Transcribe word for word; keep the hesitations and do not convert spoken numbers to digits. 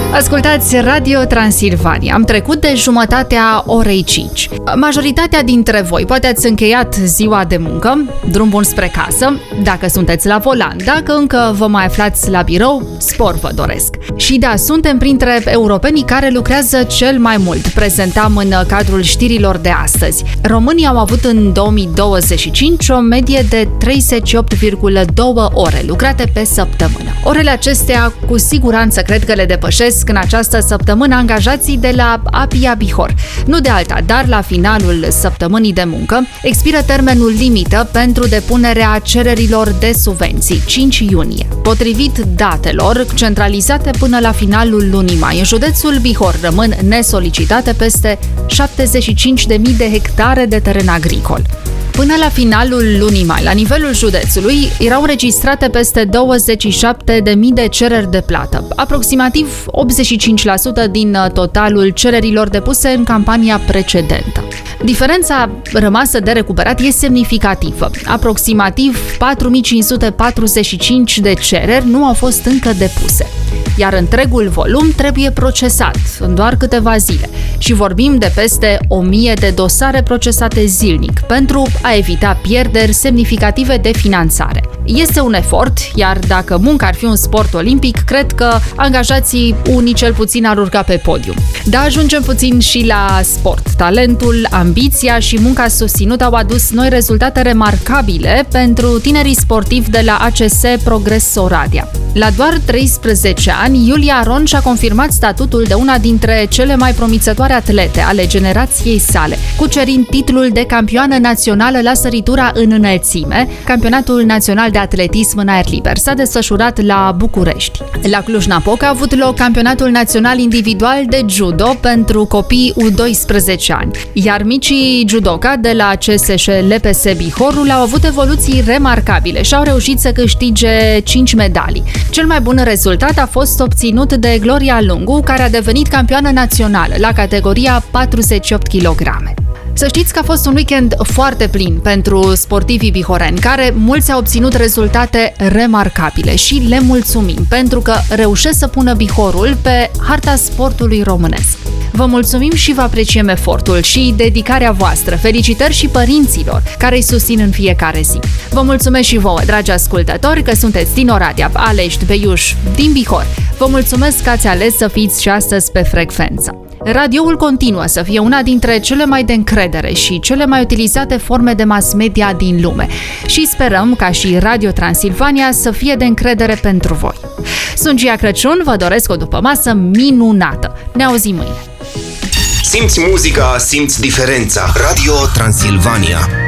Ascultați Radio Transilvania. Am trecut de jumătatea orei cinci. Majoritatea dintre voi poate ați încheiat ziua de muncă, drum bun spre casă, dacă sunteți la volan, dacă încă vă mai aflați la birou, spor vă doresc. Și da, suntem printre europenii care lucrează cel mai mult, prezentam în cadrul știrilor de astăzi. Românii au avut în două mii douăzeci și cinci o medie de treizeci și opt virgulă doi ore lucrate pe săptămână. Orele acestea cu siguranță cred că le depășesc în această săptămână angajații de la Apia Bihor. Nu de alta, dar la finalul săptămânii de muncă expiră termenul limită pentru depunerea cererilor de subvenții, cinci iunie. Potrivit datelor centralizate până la finalul lunii mai, în județul Bihor rămân nesolicitate peste șaptezeci și cinci de mii de hectare de teren agricol. Până la finalul lunii mai, la nivelul județului, erau înregistrate peste douăzeci și șapte de mii de cereri de plată, aproximativ optzeci și cinci la sută din totalul cererilor depuse în campania precedentă. Diferența rămasă de recuperat e semnificativă. Aproximativ patru mii cinci sute patruzeci și cinci de cereri nu au fost încă depuse, iar întregul volum trebuie procesat în doar câteva zile și vorbim de peste o mie de dosare procesate zilnic pentru a evita pierderi semnificative de finanțare. Este un efort, iar dacă munca ar fi un sport olimpic, cred că angajații unii cel puțin ar urca pe podium. Dar ajungem puțin și la sport. Talentul, ambiția și munca susținută au adus noi rezultate remarcabile pentru tinerii sportivi de la A C S Progres Oradea. La doar treisprezece ani, Iulia Aron și-a confirmat statutul de una dintre cele mai promițătoare atlete ale generației sale, cucerind titlul de campioană națională la săritura în înălțime. Campionatul național de atletism în aer liber s-a desfășurat la București. La Cluj-Napoca a avut loc campionatul național individual de judo pentru copii U doisprezece ani, iar micii judoka de la C S S L P S Bihorul au avut evoluții remarcabile și au reușit să câștige cinci medalii. Cel mai bun rezultat a fost obținut de Gloria Lungu, care a devenit campioană națională la categoria patruzeci și opt kilograme. Să știți că a fost un weekend foarte plin pentru sportivii bihoreni, care mulți au obținut rezultate remarcabile și le mulțumim pentru că reușesc să pună Bihorul pe harta sportului românesc. Vă mulțumim și vă apreciem efortul și dedicarea voastră. Felicitări și părinților care îi susțin în fiecare zi. Vă mulțumesc și vouă, dragi ascultători, că sunteți din Oradea, Alești, Beiuș, din Bihor. Vă mulțumesc că ați ales să fiți și astăzi pe frecvență. Radioul continuă să fie una dintre cele mai de încredere și cele mai utilizate forme de mass media din lume și sperăm ca și Radio Transilvania să fie de încredere pentru voi. Sunt Gia Crăciun, vă doresc o dupămasă minunată. Ne auzim mâine. Simți muzica, simți diferența. Radio Transilvania.